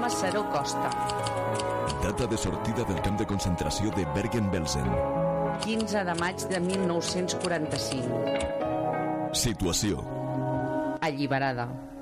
Maceró Costa. Data de sortida del camp de concentració de Bergen-Belsen. 15 de maig de 1945. Situació. Alliberada.